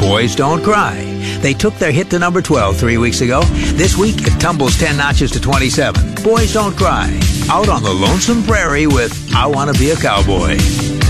Boys Don't Cry. They took their hit to number 12 3 weeks ago. This week, it tumbles 10 notches to 27. Boys Don't Cry. Out on the Lonesome Prairie with I Want to Be a Cowboy.